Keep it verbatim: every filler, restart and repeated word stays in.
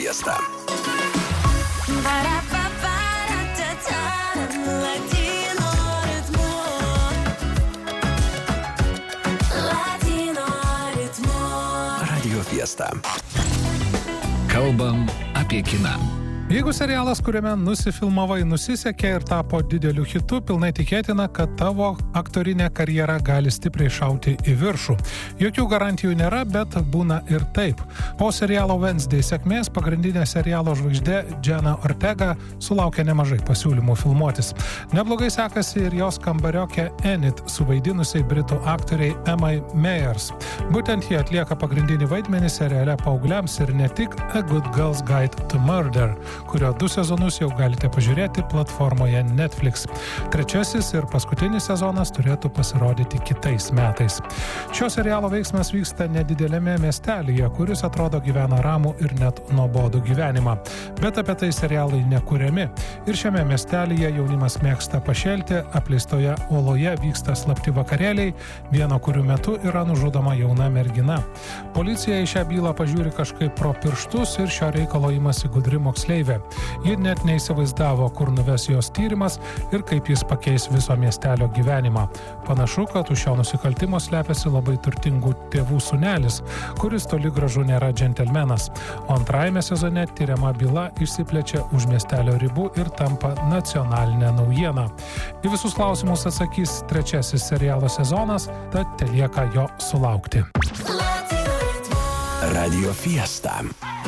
Fiesta. Radio Fiesta. Kalbam apie kiną. Jeigu serialas, kuriame nusifilmavai, nusisekė ir tapo dideliu hitu, pilnai tikėtina, kad tavo aktorinė karjera gali stipriai šauti į viršų. Jokių garantijų nėra, bet būna ir taip. Po serialo Wednesday sėkmės pagrindinė serialo žvaigždė Jenna Ortega sulaukė nemažai pasiūlymų filmuotis. Neblogai sekasi ir jos kambariokė Enid suvaidinusiai britų aktoriai Emai Meyers. Būtent jie atlieka pagrindinį vaidmenį seriale paaugliams ir ne tik A Good Girl's Guide to Murder, kurio du sezonus jau galite pažiūrėti platformoje Netflix. Trečiasis ir paskutinis sezonas turėtų pasirodyti kitais metais. Šio serialo veiksmas vyksta nedidelėme miestelyje, kuris atrodo gyvena ramų ir net nuobodų gyvenimą. Bet apie tai serialai nekuriami. Ir šiame miestelyje jaunimas mėgsta pašėlti, apleistoje oloje vyksta slapti vakarėliai, vieno kurių metu yra nužudoma jauna mergina. Policija į šią bylą pažiūri kažkaip pro pirštus ir šio reikalo imasi gudri moksleivė. Ji net neįsivaizdavo, kur nuves jos tyrimas ir kaip jis pakeis viso miestelio gyvenimą. Panašu, kad už šio nusikaltimo slepiasi labai turtingų tėvų sūnelis, kuris toli gražu nėra džentelmenas. O antrajame sezone tyriama byla išsiplečia už miestelio ribų ir tampa nacionalinė naujiena. Į visus klausimus atsakys trečiasis serialo sezonas, tad telieka jo sulaukti. Radio Fiesta.